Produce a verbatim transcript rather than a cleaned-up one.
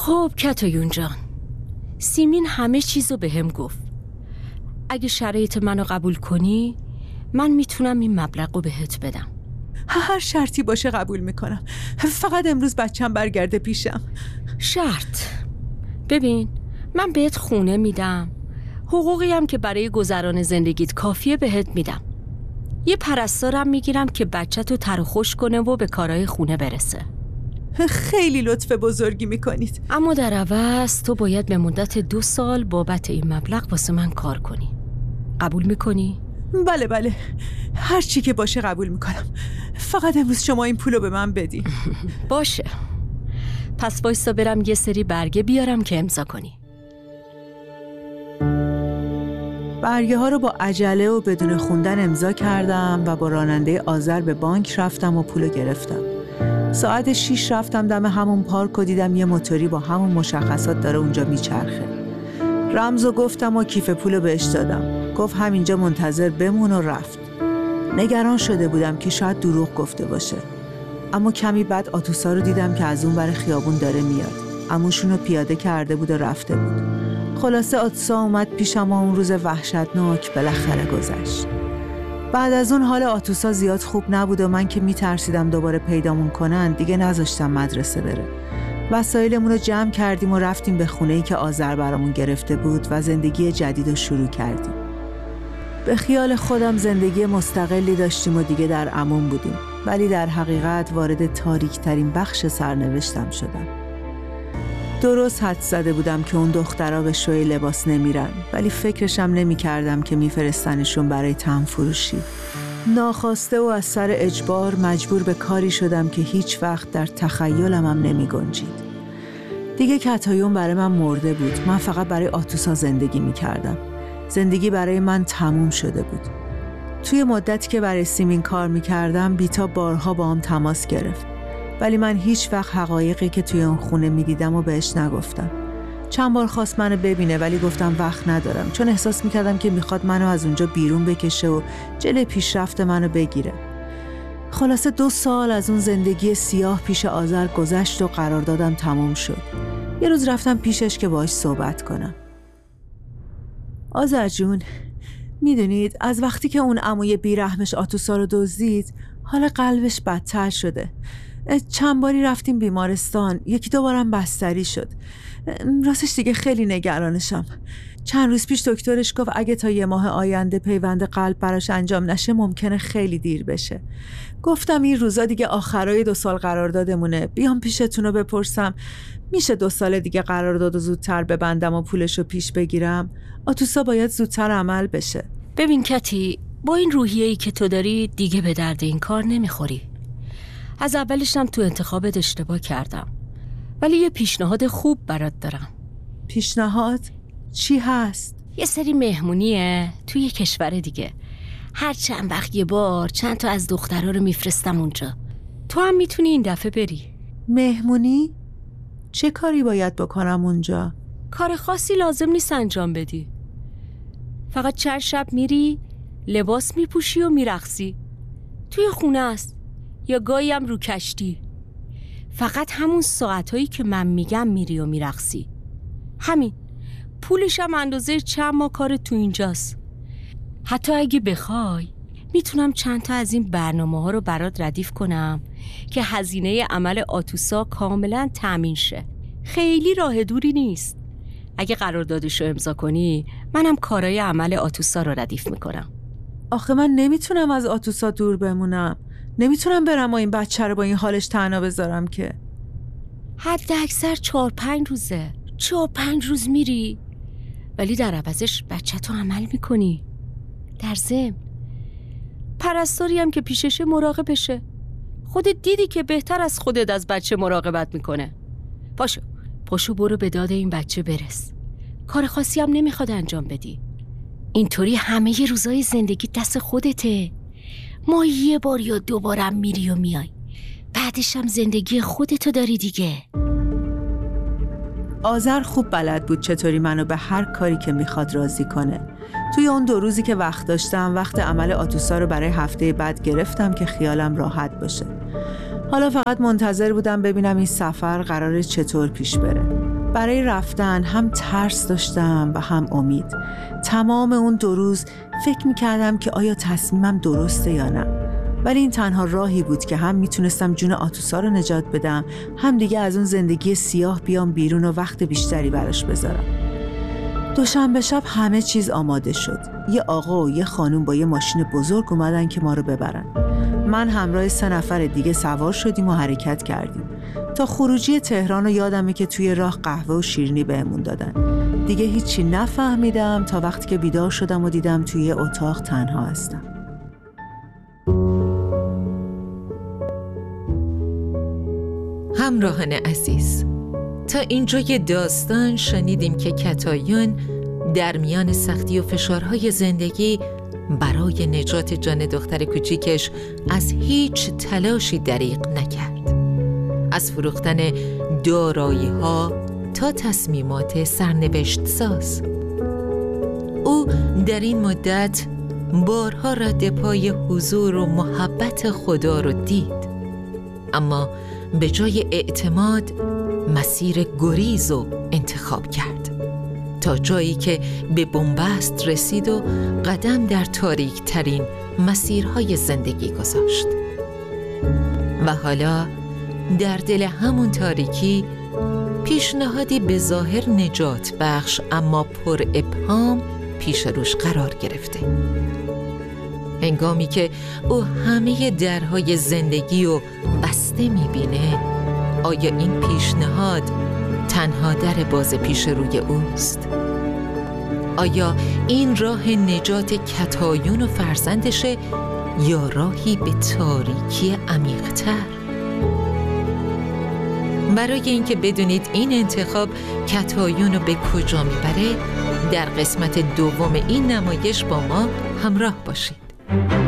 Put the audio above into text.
خب کتایون جان، سیمین همه چیزو به هم گفت. اگه شرایط منو قبول کنی من میتونم این مبلغو بهت بدم. هر شرطی باشه قبول میکنم، فقط امروز بچم برگرده پیشم. شرط؟ ببین، من بهت خونه میدم، حقوقی هم که برای گذران زندگیت کافیه بهت میدم. یه پرستارم میگیرم که بچه‌تو تر و خوش کنه و به کارهای خونه برسه. خیلی لطف بزرگی میکنید. اما در عوض تو باید به مدت دو سال بابت این مبلغ واسه من کار کنی. قبول میکنی؟ بله بله، هر چی که باشه قبول میکنم. فقط امروز شما این پولو به من بدی. باشه، پس وایسا برم یه سری برگه بیارم که امضا کنی. برگه ها رو با عجله و بدون خوندن امضا کردم و با راننده آذر به بانک رفتم و پولو گرفتم. ساعت شیش رفتم دم همون پارک و دیدم یه موتوری با همون مشخصات داره اونجا میچرخه. رمزو گفتم و کیف پولو بهش دادم. گفت همینجا منتظر بمون و رفت. نگران شده بودم که شاید دروغ گفته باشه، اما کمی بعد آتوسا رو دیدم که از اون بر خیابون داره میاد. عموشونو پیاده کرده بود و رفته بود. خلاصه آتوسا اومد پیشم و اون روز وحشتناک بالاخره گذشت. بعد از اون حال آتوسا زیاد خوب نبود و من که میترسیدم دوباره پیدامون کنن دیگه نذاشتم مدرسه بره. وسایلمون رو جمع کردیم و رفتیم به خونه‌ای که آذر برامون گرفته بود و زندگی جدید رو شروع کردیم. به خیال خودم زندگی مستقلی داشتیم و دیگه در امان بودیم، ولی در حقیقت وارد تاریک ترین بخش سرنوشتم شدم. درست حد زده بودم که اون دخترها به شوی لباس نمیرن، ولی فکرشم نمی کردم که میفرستنشون برای تن فروشی. ناخواسته و از سر اجبار مجبور به کاری شدم که هیچ وقت در تخیلم هم نمی گنجید. دیگه کتایون برای من مرده بود، من فقط برای آتوسا زندگی می کردم. زندگی برای من تموم شده بود. توی مدتی که برای سیمین کار می کردم بیتا بارها با هم تماس گرفت، ولی من هیچ وقت حقایقی که توی اون خونه می دیدم و بهش نگفتم. چند بار خواست منو ببینه ولی گفتم وقت ندارم، چون احساس می کردم که میخواد منو از اونجا بیرون بکشه و جلوی پیشرفت منو بگیره. خلاصه دو سال از اون زندگی سیاه پیش آذر گذشت و قراردادم تموم شد. یه روز رفتم پیشش که باهاش صحبت کنم. آذر جون، میدونید از وقتی که اون عموی بیرحمش آتوسا رو دزدید حال قلبش بدتر شده. چند باری رفتیم بیمارستان، یکی دو بارم بستری شد. راستش دیگه خیلی نگرانشم. چند روز پیش دکترش گفت اگه تا یه ماه آینده پیوند قلب براش انجام نشه ممکنه خیلی دیر بشه. گفتم این روزا دیگه آخرای دو سال قراردادمونه، بیام پیشتون رو بپرسم میشه دو سال دیگه قراردادو زودتر ببندم و پولشو پیش بگیرم؟ آتوسا باید زودتر عمل بشه. ببین کتی، با این روحیه‌ای که تو داری دیگه به درد این کار نمیخوری. از اولش هم تو انتخابت اشتباه کردم، ولی یه پیشنهاد خوب برات دارم. پیشنهاد؟ چی هست؟ یه سری مهمونیه توی یه کشور دیگه. هر چند وقت یه بار چند تا از دخترها رو میفرستم اونجا. تو هم میتونی این دفعه بری. مهمونی؟ چه کاری باید بکنم اونجا؟ کار خاصی لازم نیست انجام بدی. فقط چند شب میری، لباس میپوشی و میرقصی. توی خونه است یا گاهی هم رو کشتی. فقط همون ساعتایی که من میگم میری و میرقصی. همین. پولش هم اندازه چند ماه کار تو اینجاست. حتی اگه بخوای میتونم چند تا از این برنامه ها رو برات ردیف کنم که هزینه عمل آتوسا کاملا تامین شه. خیلی راه دوری نیست. اگه قراردادش رو امضا کنی منم کارای عمل آتوسا رو ردیف میکنم. آخه من نمیتونم از آتوسا دور بمونم. نمیتونم برم و این بچه رو با این حالش تنها بذارم که. حد اکثر چهار پنج روزه. چهار پنج روز میری ولی در عوضش بچه تو عمل میکنی. در ضمن پرستاری هم که پیششه مراقبشه. خودت دیدی که بهتر از خودت از بچه مراقبت میکنه. پاشو پاشو برو به داد این بچه برس. کار خاصی هم نمیخواد انجام بدی. اینطوری همه ی روزای زندگی دست خودته. ما یه بار یا دو بارم میری و میای، بعدش هم زندگی خودتو داری دیگه. آذر خوب بلد بود چطوری منو به هر کاری که میخواد راضی کنه. توی اون دو روزی که وقت داشتم وقت عمل آتوسا رو برای هفته بعد گرفتم که خیالم راحت باشه. حالا فقط منتظر بودم ببینم این سفر قراره چطور پیش بره. برای رفتن هم ترس داشتم و هم امید. تمام اون دو روز فکر میکردم که آیا تصمیمم درسته یا نه، ولی این تنها راهی بود که هم میتونستم جون آتوسا رو نجات بدم، هم دیگه از اون زندگی سیاه بیام بیرون و وقت بیشتری براش بذارم. دوشنبه شب همه چیز آماده شد. یه آقا و یه خانوم با یه ماشین بزرگ اومدن که ما رو ببرن. من همراه سه نفر دیگه سوار شدیم و حرکت کردیم. تا خروجی تهران رو یادمه که توی راه قهوه و شیرینی بهمون دادن. دیگه هیچی نفهمیدم تا وقتی که بیدار شدم و دیدم توی اتاق تنها هستم. همراهان عزیز، تا اینجای داستان شنیدیم که کتایون در میان سختی و فشارهای زندگی برای نجات جان دختر کوچیکش از هیچ تلاشی دریغ نکرد. از فروختن دارایی‌ها تا تصمیمات سرنوشت ساز. او در این مدت بارها رد پای حضور و محبت خدا رو دید، اما به جای اعتماد مسیر گریز رو انتخاب کرد، تا جایی که به بنبست رسید و قدم در تاریک ترین مسیرهای زندگی گذاشت. و حالا در دل همون تاریکی پیشنهادی به ظاهر نجات بخش اما پر ابهام پیش روش قرار گرفته. هنگامی که او همه درهای زندگی رو بسته میبینه، آیا این پیشنهاد تنها در باز پیش روی اوست؟ آیا این راه نجات کتایون و فرزندشه یا راهی به تاریکی عمیق‌تر؟ برای اینکه بدونید این انتخاب کتایون رو به کجا میبره، در قسمت دوم این نمایش با ما همراه باشید.